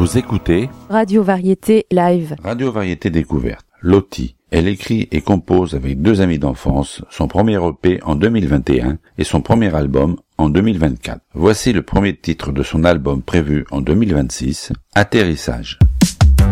Vous écoutez Radio Variété Live. Radio Variété Découverte. Lottie. Elle écrit et compose avec deux amis d'enfance son premier EP en 2021 et son premier album en 2024. Voici le premier titre de son album prévu en 2026, Atterrissage.